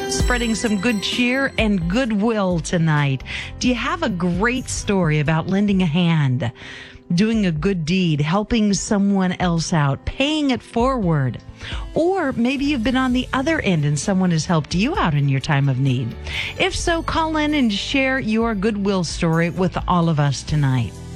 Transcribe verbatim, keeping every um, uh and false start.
spreading some good cheer and goodwill tonight. Do you have a great story about lending a hand, doing a good deed, helping someone else out, paying it forward? Or maybe you've been on the other end and someone has helped you out in your time of need. If so, call in and share your goodwill story with all of us tonight.